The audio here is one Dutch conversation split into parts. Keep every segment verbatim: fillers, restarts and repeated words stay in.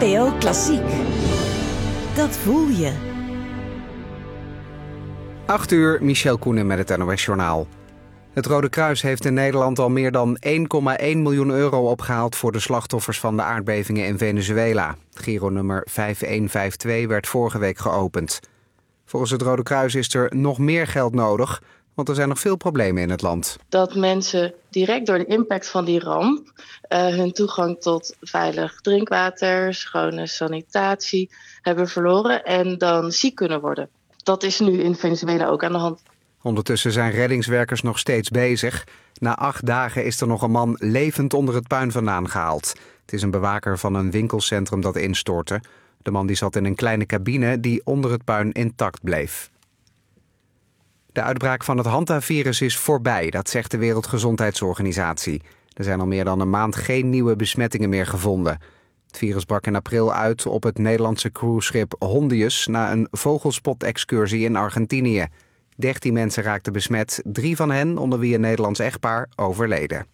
N P O Klassiek. Dat voel je. acht uur, Michel Koenen met het N O S-journaal. Het Rode Kruis heeft in Nederland al meer dan één komma één miljoen euro opgehaald voor de slachtoffers van de aardbevingen in Venezuela. Gironummer vijf een vijf twee werd vorige week geopend. Volgens het Rode Kruis is er nog meer geld nodig, want er zijn nog veel problemen in het land. Dat mensen direct door de impact van die ramp uh, hun toegang tot veilig drinkwater, schone sanitatie hebben verloren en dan ziek kunnen worden. Dat is nu in Venezuela ook aan de hand. Ondertussen zijn reddingswerkers nog steeds bezig. Na acht dagen is er nog een man levend onder het puin vandaan gehaald. Het is een bewaker van een winkelcentrum dat instortte. De man die zat in een kleine cabine die onder het puin intact bleef. De uitbraak van het hantavirus is voorbij, dat zegt de Wereldgezondheidsorganisatie. Er zijn al meer dan een maand geen nieuwe besmettingen meer gevonden. Het virus brak in april uit op het Nederlandse cruiseschip Hondius na een vogelspot-excursie in Argentinië. dertien mensen raakten besmet, drie van hen, onder wie een Nederlands echtpaar, overleden.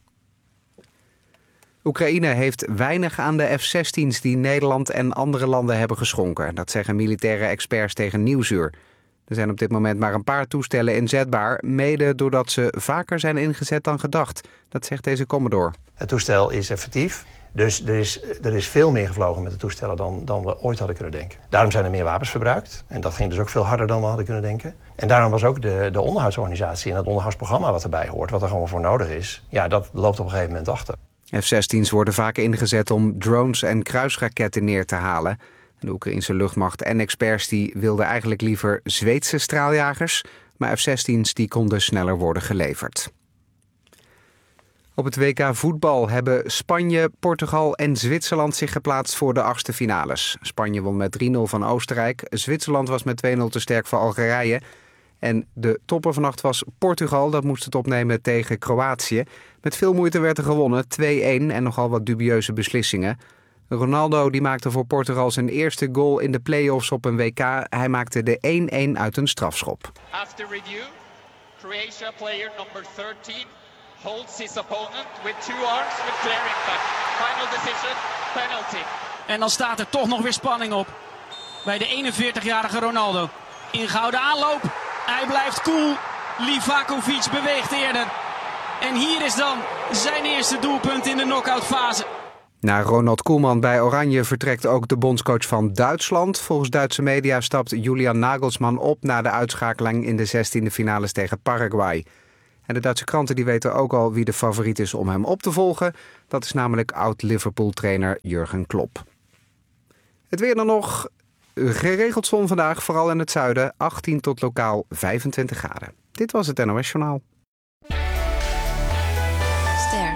Oekraïne heeft weinig aan de F zestien's die Nederland en andere landen hebben geschonken. Dat zeggen militaire experts tegen Nieuwsuur. Er zijn op dit moment maar een paar toestellen inzetbaar, mede doordat ze vaker zijn ingezet dan gedacht. Dat zegt deze Commodore. Het toestel is effectief, dus er is, er is veel meer gevlogen met de toestellen dan, dan we ooit hadden kunnen denken. Daarom zijn er meer wapens verbruikt en dat ging dus ook veel harder dan we hadden kunnen denken. En daarom was ook de, de onderhoudsorganisatie en het onderhoudsprogramma wat erbij hoort, wat er gewoon voor nodig is, ja, dat loopt op een gegeven moment achter. F zestien's worden vaak ingezet om drones en kruisraketten neer te halen. De Oekraïnse luchtmacht en experts die wilden eigenlijk liever Zweedse straaljagers, maar F zestien's die konden sneller worden geleverd. Op het W K voetbal hebben Spanje, Portugal en Zwitserland zich geplaatst voor de achtste finales. Spanje won met drie nul van Oostenrijk, Zwitserland was met twee nul te sterk voor Algerije. En de topper vannacht was Portugal, dat moest het opnemen tegen Kroatië. Met veel moeite werd er gewonnen, twee een en nogal wat dubieuze beslissingen. Ronaldo die maakte voor Portugal zijn eerste goal in de play-offs op een W K. Hij maakte de één een uit een strafschop. After review, Croatia player number thirteen holds his opponent with two arms with clear impact. Final decision, penalty. En dan staat er toch nog weer spanning op bij de eenenveertigjarige Ronaldo. Ingehouden aanloop, hij blijft cool. Livakovic beweegt eerder. En hier is dan zijn eerste doelpunt in de knock-out fase. Na Ronald Koeman bij Oranje vertrekt ook de bondscoach van Duitsland. Volgens Duitse media stapt Julian Nagelsmann op na de uitschakeling in de zestiende finales tegen Paraguay. En de Duitse kranten die weten ook al wie de favoriet is om hem op te volgen. Dat is namelijk oud-Liverpool-trainer Jurgen Klopp. Het weer dan nog. Geregeld zon vandaag, vooral in het zuiden. achttien tot lokaal vijfentwintig graden. Dit was het N O S-journaal. Ster.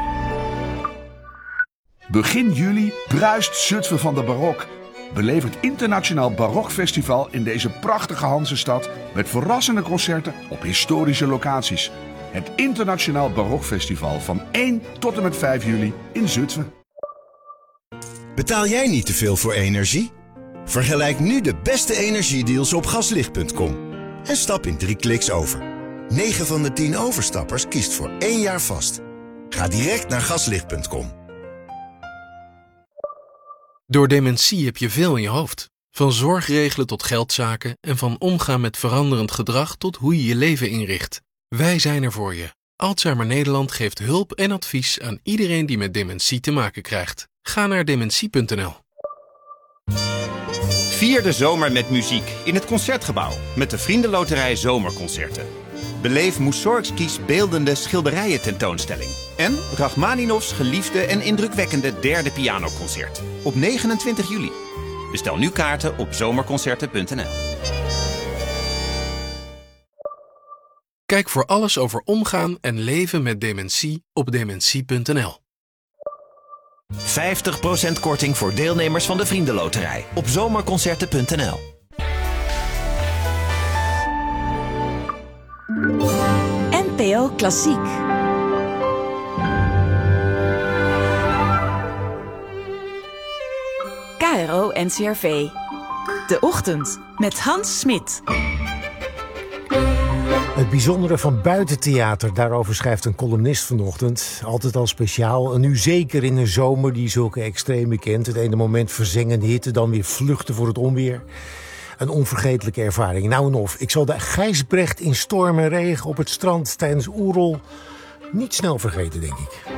Begin juli bruist Zutphen van de barok. Beleef het internationaal barokfestival in deze prachtige Hansestad met verrassende concerten op historische locaties. Het internationaal barokfestival van één tot en met vijf juli in Zutphen. Betaal jij niet te veel voor energie? Vergelijk nu de beste energiedeals op gaslicht punt com en stap in drie kliks over. negen van de tien overstappers kiest voor één jaar vast. Ga direct naar gaslicht punt com. Door dementie heb je veel in je hoofd. Van zorg regelen tot geldzaken en van omgaan met veranderend gedrag tot hoe je je leven inricht. Wij zijn er voor je. Alzheimer Nederland geeft hulp en advies aan iedereen die met dementie te maken krijgt. Ga naar dementie punt n l. Vier de zomer met muziek in het Concertgebouw met de Vriendenloterij Zomerconcerten. Beleef Mussorgskis beeldende schilderijen tentoonstelling. En Rachmaninovs geliefde en indrukwekkende derde pianoconcert. Op negenentwintig juli. Bestel nu kaarten op zomerconcerten punt n l. Kijk voor alles over omgaan en leven met dementie op dementie punt n l. vijftig procent korting voor deelnemers van de Vriendenloterij op zomerconcerten punt n l. N P O Klassiek. K R O N C R V. De Ochtend met Hans Smit. Het bijzondere van buitentheater, daarover schrijft een columnist vanochtend. Altijd al speciaal. En nu zeker in een zomer die zulke extreme kent. Het ene moment verzengende hitte, dan weer vluchten voor het onweer. Een onvergetelijke ervaring. Nou en of, ik zal de Gijsbrecht in storm en regen op het strand tijdens Oerol niet snel vergeten, denk ik.